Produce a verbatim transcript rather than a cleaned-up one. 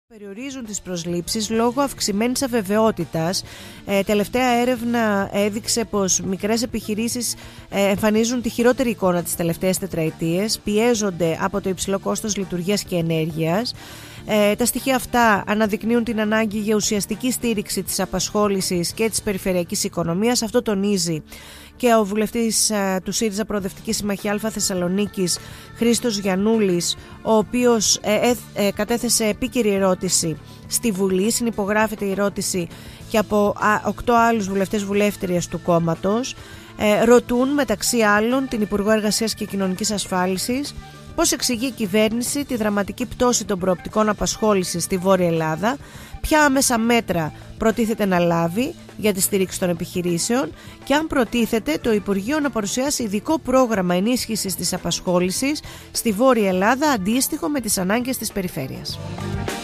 Περιορίζουν τις προσλήψεις λόγω αυξημένης αβεβαιότητας. Ε, τελευταία έρευνα έδειξε πως μικρές επιχειρήσεις ε, εμφανίζουν τη χειρότερη εικόνα τις τελευταίες τετραετίες, πιέζονται από το υψηλό κόστος λειτουργίας και ενέργειας. Ε, τα στοιχεία αυτά αναδεικνύουν την ανάγκη για ουσιαστική στήριξη της απασχόλησης και της περιφερειακής οικονομίας. Αυτό τονίζει και ο βουλευτής ε, του ΣΥΡΙΖΑ Προοδευτική Συμμαχία Α Θεσσαλονίκης, Χρήστος Γιαννούλης, ο οποίος ε, ε, ε, κατέθεσε επίκαιρη ερώτηση στη Βουλή. Συνυπογράφεται η ερώτηση και από οκτώ άλλους βουλευτές βουλεύτριες του κόμματος. Ε, ρωτούν μεταξύ άλλων την Υπουργό Εργασίας και Κοινωνικής Ασφάλισης πώς εξηγεί η κυβέρνηση τη δραματική πτώση των προοπτικών απασχόλησης στη Βόρεια Ελλάδα, ποια άμεσα μέτρα προτίθεται να λάβει για τη στήριξη των επιχειρήσεων και αν προτίθεται το Υπουργείο να παρουσιάσει ειδικό πρόγραμμα ενίσχυσης της απασχόλησης στη Βόρεια Ελλάδα αντίστοιχο με τις ανάγκες της περιφέρειας.